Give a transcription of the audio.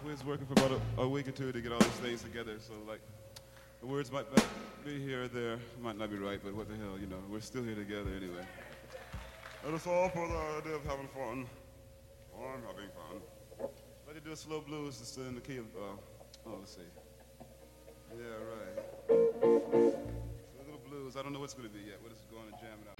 We was working for about a week or two to get all these things together, so like the words might be here or there, might not be right, but what the hell, you know, we're still here together anyway. And it's all for the idea of having fun. I'm having fun. I'd like to do a slow blues just in the key of, let's see. Yeah, right. So a little blues. I don't know what's going to be yet. We're just going to jam it out.